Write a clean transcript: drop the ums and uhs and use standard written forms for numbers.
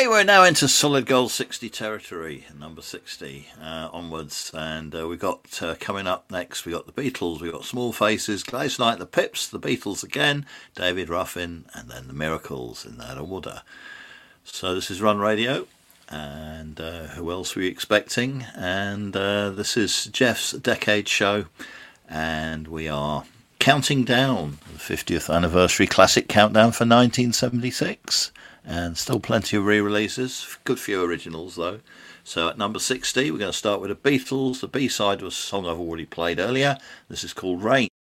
Okay, we're now into Solid Gold 60 territory, number 60 onwards, and we've got coming up next, we've got the Beatles, we've got Small Faces, Gladys Knight, the Pips, the Beatles again, David Ruffin, and then the Miracles in that order. So this is Run Radio, and who else were you expecting? And this is Jeff's Decade Show, and we are counting down the 50th anniversary classic countdown for 1976. And still plenty of re-releases, good few originals though. So at number 60 we're going to start with the Beatles. The B-side was a song I've already played earlier. This is called Rain.